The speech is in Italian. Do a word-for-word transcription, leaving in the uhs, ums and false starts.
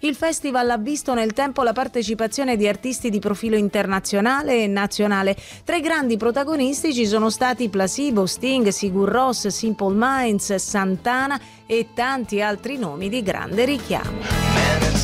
Il festival ha visto nel tempo la partecipazione di artisti di profilo internazionale e nazionale. Tra i grandi protagonisti ci sono stati Placebo, Sting, Sigur Rós, Simple Minds, Santana e tanti altri nomi di grande richiamo.